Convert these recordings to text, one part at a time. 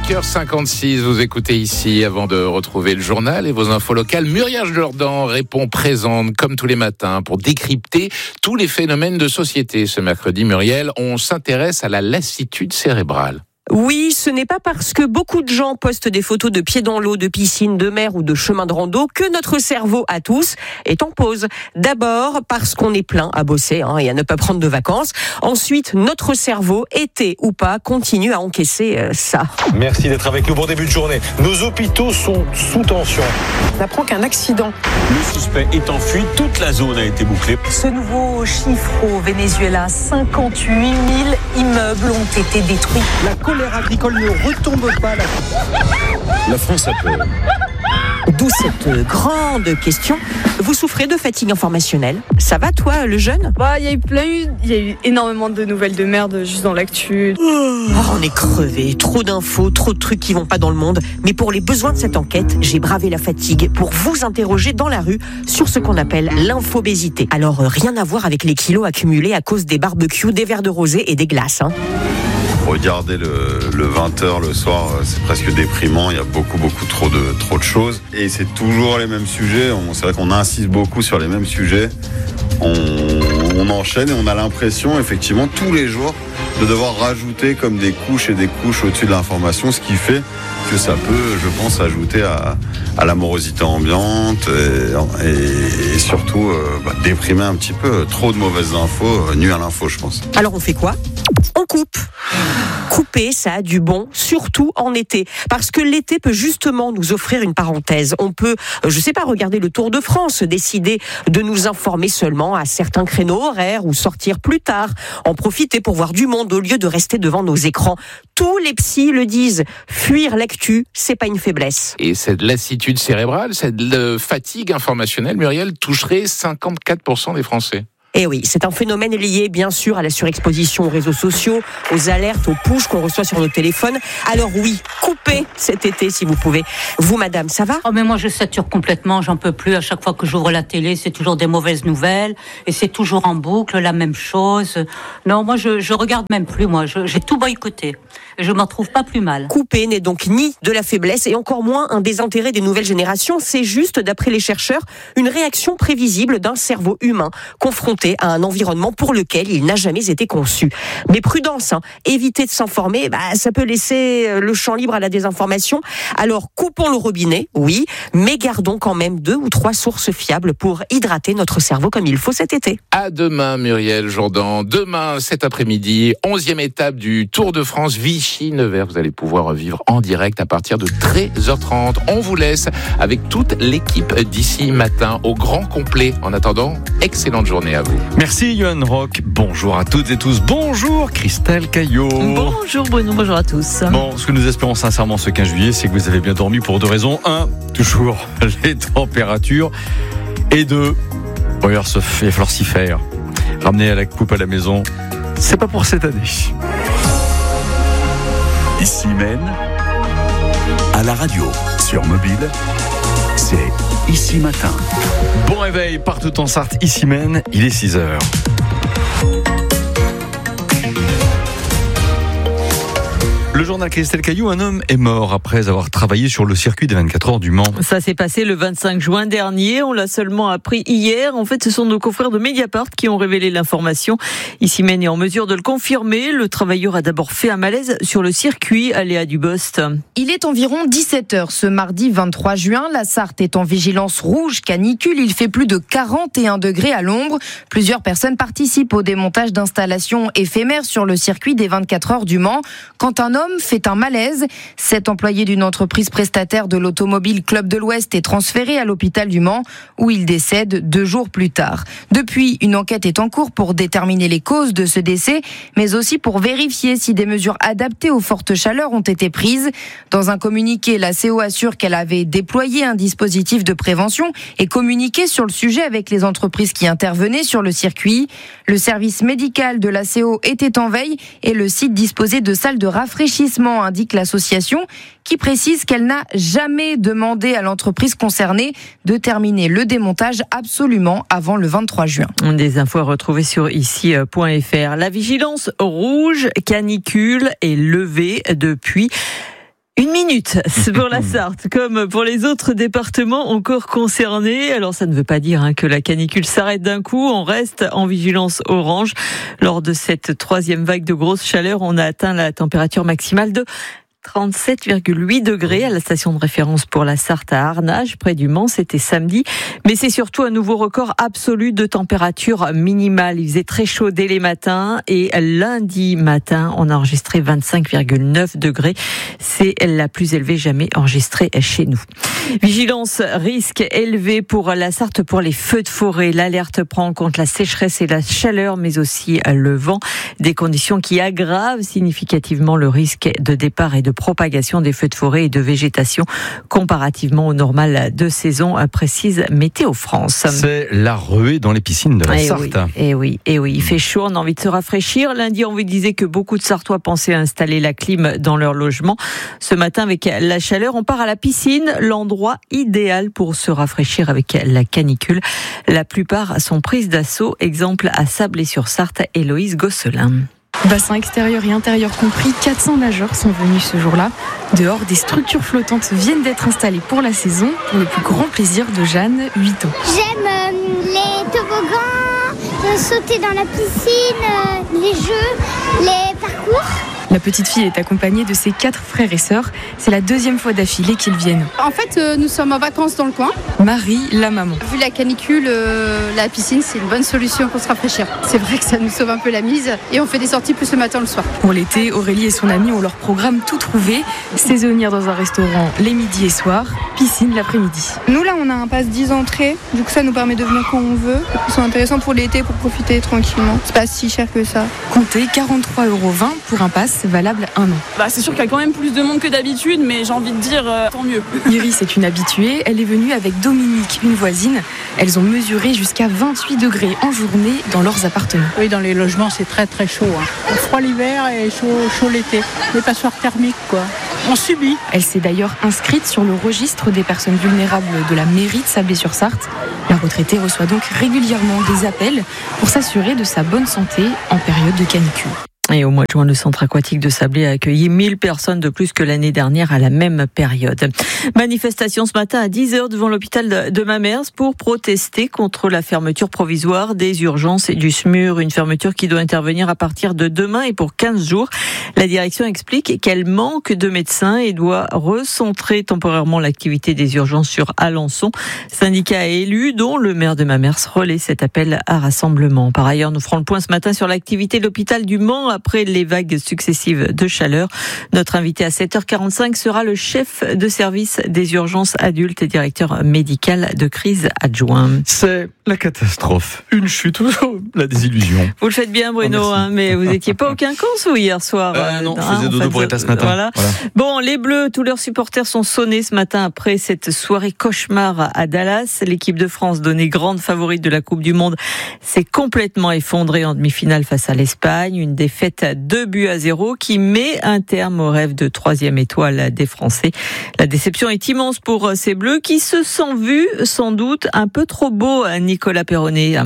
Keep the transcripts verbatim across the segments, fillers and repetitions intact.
cinq heures cinquante-six, vous écoutez ici avant de retrouver le journal et vos infos locales. Muriel Jourdan répond présente comme tous les matins pour décrypter tous les phénomènes de société. Ce mercredi, Muriel, on s'intéresse à la lassitude cérébrale. Oui, ce n'est pas parce que beaucoup de gens postent des photos de pieds dans l'eau, de piscine, de mer ou de chemin de rando que notre cerveau à tous est en pause. D'abord parce qu'on est plein à bosser hein, et à ne pas prendre de vacances. Ensuite, notre cerveau, été ou pas, continue à encaisser euh, ça. Merci d'être avec nous. Bon début de journée. Nos hôpitaux sont sous tension. On apprend qu'un accident. Le suspect est en fuite. Toute la zone a été bouclée. Ce nouveau chiffre au Venezuela, cinquante-huit mille immeubles ont été détruits. La colère agricole ne retombe pas. La, la France a peur. D'où cette grande question. Vous souffrez de fatigue informationnelle? Ça va, toi, le jeune? Bah, il y a eu plein, il y a eu énormément de nouvelles de merde juste dans l'actu. Oh, on est crevé, trop d'infos, trop de trucs qui vont pas dans le monde. Mais pour les besoins de cette enquête, j'ai bravé la fatigue pour vous interroger dans la rue sur ce qu'on appelle l'infobésité. Alors, rien à voir avec les kilos accumulés à cause des barbecues, des verres de rosé et des glaces, hein. Regarder le, le vingt heures le soir, c'est presque déprimant. Il y a beaucoup, beaucoup trop de, trop de choses. Et c'est toujours les mêmes sujets. On, c'est vrai qu'on insiste beaucoup sur les mêmes sujets. On, on enchaîne et on a l'impression, effectivement, tous les jours, de devoir rajouter comme des couches et des couches au-dessus de l'information, ce qui fait que ça peut, je pense, ajouter à, à la morosité ambiante et, et, et surtout euh, bah, déprimer un petit peu. Trop de mauvaises infos euh, nuit à l'info, je pense. Alors on fait quoi ? On coupe. Couper, ça a du bon, surtout en été. Parce que l'été peut justement nous offrir une parenthèse. On peut, je sais pas, regarder le Tour de France, décider de nous informer seulement à certains créneaux horaires ou sortir plus tard, en profiter pour voir du monde au lieu de rester devant nos écrans. Tous les psys le disent, fuir l'actu, c'est pas une faiblesse. Et cette lassitude cérébrale, cette fatigue informationnelle, Muriel, toucherait cinquante-quatre pour cent des Français. Eh oui, c'est un phénomène lié bien sûr à la surexposition aux réseaux sociaux, aux alertes, aux pushs qu'on reçoit sur nos téléphones. Alors oui, coupez cet été si vous pouvez. Vous, madame, ça va ? Oh mais moi je sature complètement, j'en peux plus. À chaque fois que j'ouvre la télé, c'est toujours des mauvaises nouvelles et c'est toujours en boucle la même chose. Non, moi je je regarde même plus. Moi, je, j'ai tout boycotté. Je m'en trouve pas plus mal. Couper n'est donc ni de la faiblesse et encore moins un désintérêt des nouvelles générations. C'est juste, d'après les chercheurs, une réaction prévisible d'un cerveau humain confronté à un environnement pour lequel il n'a jamais été conçu. Mais prudence, hein, éviter de s'informer, bah, ça peut laisser le champ libre à la désinformation. Alors coupons le robinet, oui, mais gardons quand même deux ou trois sources fiables pour hydrater notre cerveau comme il faut cet été. À demain, Muriel Jourdan. Demain, cet après-midi, onzième étape du Tour de France Vichy-Nevers. Vous allez pouvoir vivre en direct à partir de treize heures trente. On vous laisse avec toute l'équipe d'ici matin au grand complet. En attendant, excellente journée à vous. Merci Johan Rock, bonjour à toutes et tous, bonjour Christelle Caillot. Bonjour Bruno, bonjour à tous. Bon, ce que nous espérons sincèrement ce quinze juillet, c'est que vous avez bien dormi pour deux raisons. Un, toujours les températures. Et deux, bon, il va falloir s'y faire. Ramener à la coupe à la maison, c'est pas pour cette année. Ici Maine, à la radio, sur mobile, c'est Ici Matin. Bon réveil partout en Sarthe, ici Maine, il est six heures. Le journal Christelle Caillou, un homme est mort après avoir travaillé sur le circuit des vingt-quatre heures du Mans. Ça s'est passé le vingt-cinq juin dernier, on l'a seulement appris hier. En fait, ce sont nos confrères de Mediapart qui ont révélé l'information. Ici Maine est en mesure de le confirmer. Le travailleur a d'abord fait un malaise sur le circuit à Léa Dubost. Il est environ dix-sept heures ce mardi vingt-trois juin. La Sarthe est en vigilance rouge canicule. Il fait plus de quarante et un degrés à l'ombre. Plusieurs personnes participent au démontage d'installations éphémères sur le circuit des vingt-quatre heures du Mans. Quand un homme fait un malaise, cet employé d'une entreprise prestataire de l'automobile Club de l'Ouest est transféré à l'hôpital du Mans où il décède deux jours plus tard. Depuis, une enquête est en cours pour déterminer les causes de ce décès, mais aussi pour vérifier si des mesures adaptées aux fortes chaleurs ont été prises. Dans un communiqué, la C O assure qu'elle avait déployé un dispositif de prévention et communiqué sur le sujet avec les entreprises qui intervenaient sur le circuit. Le service médical de la C O était en veille et le site disposait de salles de rafraîchissement, indique l'association, qui précise qu'elle n'a jamais demandé à l'entreprise concernée de terminer le démontage absolument avant le vingt-trois juin. Des infos à retrouver sur ici point f r. La vigilance rouge canicule est levée depuis Une minute, c'est pour la Sarthe, comme pour les autres départements encore concernés. Alors ça ne veut pas dire hein, que la canicule s'arrête d'un coup, on reste en vigilance orange. Lors de cette troisième vague de grosse chaleur, on a atteint la température maximale de trente-sept virgule huit degrés à la station de référence pour la Sarthe à Arnage, près du Mans, c'était samedi. Mais c'est surtout un nouveau record absolu de température minimale. Il faisait très chaud dès les matins et lundi matin, on a enregistré vingt-cinq virgule neuf degrés. C'est la plus élevée jamais enregistrée chez nous. Vigilance risque élevé pour la Sarthe pour les feux de forêt. L'alerte prend en compte la sécheresse et la chaleur, mais aussi le vent. Des conditions qui aggravent significativement le risque de départ et de propagation des feux de forêt et de végétation comparativement au normal de saison, précise Météo France. C'est la ruée dans les piscines de la et Sarthe. Oui, et oui, et oui, il fait chaud, on a envie de se rafraîchir. Lundi, on vous disait que beaucoup de Sartois pensaient installer la clim dans leur logement. Ce matin, avec la chaleur, on part à la piscine, l'endroit idéal pour se rafraîchir avec la canicule. La plupart sont prises d'assaut. Exemple à Sablé-sur-Sarthe, Héloïse Gosselin. Bassin extérieur et intérieur compris, quatre cents nageurs sont venus ce jour-là. Dehors, des structures flottantes viennent d'être installées pour la saison, pour le plus grand plaisir de Jeanne, huit ans. J'aime euh, les toboggans, euh, sauter dans la piscine, euh, les jeux, les parcours. La petite fille est accompagnée de ses quatre frères et sœurs. C'est la deuxième fois d'affilée qu'ils viennent. En fait, euh, nous sommes en vacances dans le coin. Marie, la maman. Vu la canicule, euh, la piscine, c'est une bonne solution pour se rafraîchir. C'est vrai que ça nous sauve un peu la mise et on fait des sorties plus le matin le soir. Pour l'été, Aurélie et son amie ont leur programme tout trouvé. Saisonnière dans un restaurant les midis et soirs, piscine l'après-midi. Nous là, on a un pass dix entrées. Du coup, ça nous permet de venir quand on veut. C'est intéressant pour l'été, pour profiter tranquillement. C'est pas si cher que ça. Comptez quarante-trois euros vingt pour un pass valable un an. Bah, c'est sûr qu'il y a quand même plus de monde que d'habitude, mais j'ai envie de dire euh, tant mieux. Iris est une habituée, elle est venue avec Dominique, une voisine. Elles ont mesuré jusqu'à vingt-huit degrés en journée dans leurs appartements. Oui, dans les logements, c'est très très chaud. Hein. Froid l'hiver et chaud, chaud l'été. Les passoires thermiques, quoi. On subit. Elle s'est d'ailleurs inscrite sur le registre des personnes vulnérables de la mairie de Sablé-sur-Sarthe. La retraitée reçoit donc régulièrement des appels pour s'assurer de sa bonne santé en période de canicule. Et au mois de juin, le centre aquatique de Sablé a accueilli mille personnes de plus que l'année dernière à la même période. Manifestation ce matin à dix heures devant l'hôpital de Mamers pour protester contre la fermeture provisoire des urgences et du S M U R. Une fermeture qui doit intervenir à partir de demain et pour quinze jours. La direction explique qu'elle manque de médecins et doit recentrer temporairement l'activité des urgences sur Alençon. Syndicats et élus, dont le maire de Mamers, relaie cet appel à rassemblement. Par ailleurs, nous ferons le point ce matin sur l'activité de l'hôpital du Mans après les vagues successives de chaleur. Notre invité à sept heures quarante-cinq sera le chef de service des urgences adultes et directeur médical de crise adjoint. C'est la catastrophe. Une chute, la désillusion. Vous le faites bien, Bruno, oh, hein, mais vous n'étiez pas au quinconce ou hier soir euh, Non, je faisais dodo pour être ce matin. Voilà. Voilà. Bon, les Bleus, tous leurs supporters sont sonnés ce matin après cette soirée cauchemar à Dallas. L'équipe de France, donnée grande favorite de la Coupe du Monde, s'est complètement effondrée en demi-finale face à l'Espagne. Une défaite à deux buts à zéro qui met un terme au rêve de troisième étoile des Français. La déception est immense pour ces Bleus qui se sont vus sans doute un peu trop beaux, Nicolas Perronnet.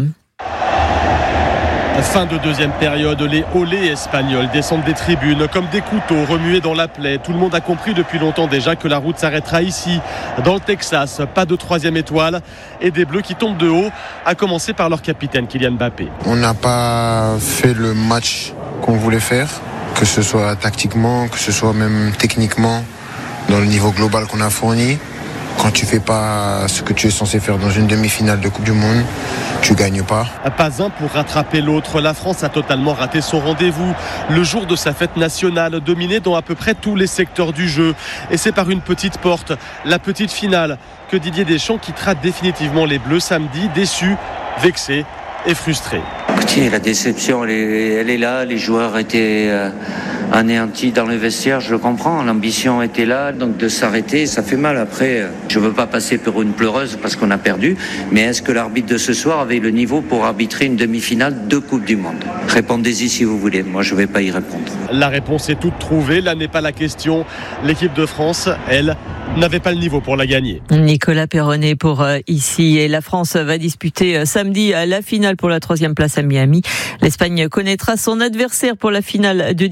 Fin de deuxième période, les olés espagnols descendent des tribunes comme des couteaux remués dans la plaie. Tout le monde a compris depuis longtemps déjà que la route s'arrêtera ici, dans le Texas. Pas de troisième étoile et des Bleus qui tombent de haut, à commencer par leur capitaine Kylian Mbappé. On n'a pas fait le match qu'on voulait faire, que ce soit tactiquement, que ce soit même techniquement, dans le niveau global qu'on a fourni. Quand tu fais pas ce que tu es censé faire dans une demi-finale de Coupe du Monde, tu gagnes pas. Pas un pour rattraper l'autre. La France a totalement raté son rendez-vous. Le jour de sa fête nationale, dominée dans à peu près tous les secteurs du jeu. Et c'est par une petite porte, la petite finale, que Didier Deschamps quittera définitivement les Bleus samedi, déçus, vexés et frustrés. Écoutez, la déception, elle est, elle est là. Les joueurs étaient euh, anéantis dans le vestiaire, je le comprends. L'ambition était là, donc de s'arrêter, ça fait mal. Après, je ne veux pas passer pour une pleureuse parce qu'on a perdu, mais est-ce que l'arbitre de ce soir avait le niveau pour arbitrer une demi-finale de Coupe du Monde ? Répondez-y si vous voulez, moi je ne vais pas y répondre. La réponse est toute trouvée, là n'est pas la question. L'équipe de France, elle, n'avait pas le niveau pour la gagner. Nicolas Perronnet pour euh, ici. Et la France va disputer euh, samedi euh, la finale pour la troisième place à Miami. L'Espagne connaîtra son adversaire pour la finale de dimanche à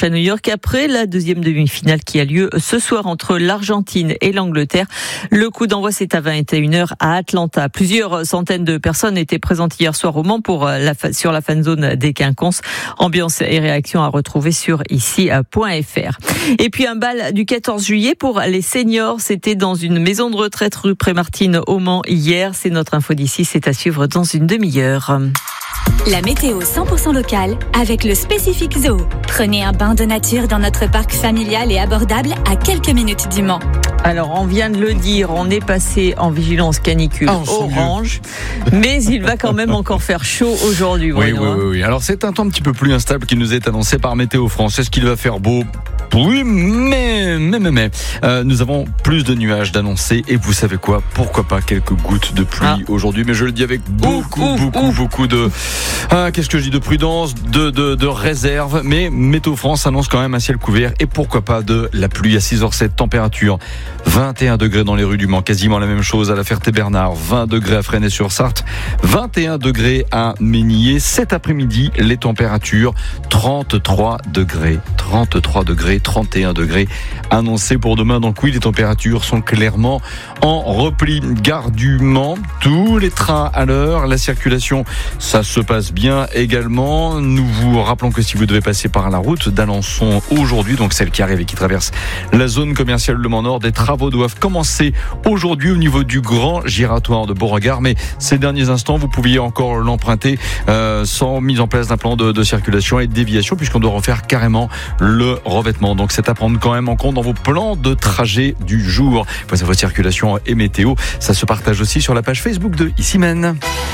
à New York après la deuxième demi-finale qui a lieu ce soir entre l'Argentine et l'Angleterre. Le coup d'envoi, c'est à vingt et une heures à Atlanta. Plusieurs centaines de personnes étaient présentes hier soir au Mans pour la, sur la fan zone des Quinconces. Ambiance et réaction à retrouver sur ici point f r. Et puis un bal du quatorze juillet pour les seniors. C'était dans une maison de retraite rue Prémartine au Mans hier. C'est notre info d'ici. C'est à suivre dans une demi-heure. La météo cent pour cent locale avec le Spécifique Zoo. Prenez un bain de nature dans notre parc familial et abordable à quelques minutes du Mans. Alors, on vient de le dire, on est passé en vigilance canicule oh, orange, mais il va quand même encore faire chaud aujourd'hui. Oui, oui, oui, oui. Alors, c'est un temps un petit peu plus instable qui nous est annoncé par Météo France. Est-ce qu'il va faire beau ? Oui, mais, mais, mais, mais. Euh, nous avons plus de nuages d'annoncer et vous savez quoi ? Pourquoi pas quelques gouttes de pluie ah. aujourd'hui, mais je le dis avec beaucoup, ouf, beaucoup, ouf. beaucoup de, ah, qu'est-ce que je dis, de prudence, de, de, de réserve, mais Météo France annonce quand même un ciel couvert et pourquoi pas de la pluie à six heures sept, température vingt et un degrés dans les rues du Mans, quasiment la même chose à la Ferté-Bernard, vingt degrés à Fresnay-sur-Sarthe, vingt et un degrés à Ménier. Cet après-midi, les températures trente-trois degrés, trente-trois degrés, trente et un degrés annoncés pour demain. Donc oui, les températures sont clairement en repli. Gare du Mans, tous les trains à l'heure, la circulation, ça se passe bien également. Nous vous rappelons que si vous devez passer par la route d'Alençon aujourd'hui, donc celle qui arrive et qui traverse la zone commerciale Le Mans Nord, des travaux doivent commencer aujourd'hui au niveau du grand giratoire de Beauregard, mais ces derniers instants, vous pouviez encore l'emprunter euh, sans mise en place d'un plan de, de circulation et de déviation, puisqu'on doit refaire carrément le revêtement. Donc c'est à prendre quand même en compte dans vos plans de trajet du jour. Voici votre circulation et météo. Ça se partage aussi sur la page Facebook de Ici Mène.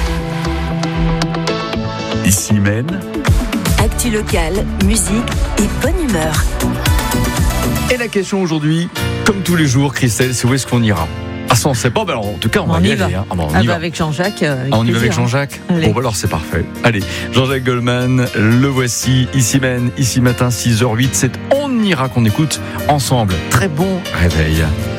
Ici Mène. Actu locale, musique et bonne humeur. Et la question aujourd'hui, comme tous les jours, Christelle, c'est où est-ce qu'on ira ? Ah, ça on sait pas, ben alors, en tout cas on, on va y, y aller. Hein. Ah, ben, on ah y bah va avec Jean-Jacques. Avec ah, on y plaisir, va avec Jean-Jacques. Hein. Bon, bah alors c'est parfait. Allez, Jean-Jacques Goldman, le voici, ici mène, ici matin, six heures huit. C'est On ira qu'on écoute ensemble. Très bon réveil.